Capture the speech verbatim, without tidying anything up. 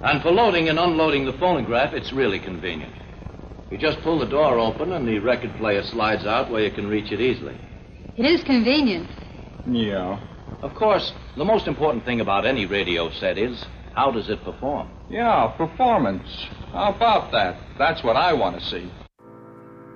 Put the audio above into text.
And for loading and unloading the phonograph, it's really convenient. You just pull the door open and the record player slides out where you can reach it easily. It is convenient. Yeah. Of course, the most important thing about any radio set is, how does it perform? Yeah, performance. How about that? That's what I want to see.